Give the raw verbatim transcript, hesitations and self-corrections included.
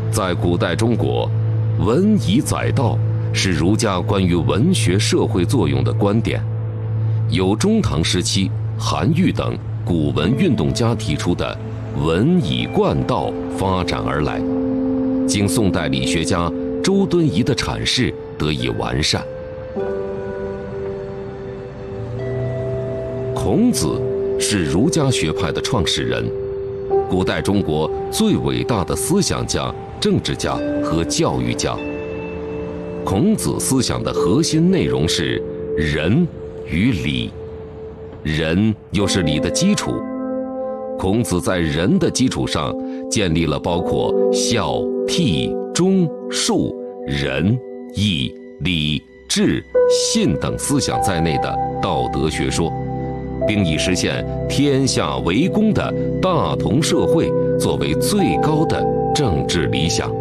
在古代中国，文以载道是儒家关于文学社会作用的观点，由中唐时期韩愈等古文运动家提出的文以贯道发展而来，经宋代理学家周敦颐的阐释得以完善。孔子是儒家学派的创始人，古代中国最伟大的思想家、政治家和教育家。孔子思想的核心内容是仁与礼，仁又是礼的基础。孔子在仁的基础上建立了包括孝、悌、忠、恕、仁、义、礼、智、信等思想在内的道德学说，并以实现天下为公的大同社会作为最高的政治理想。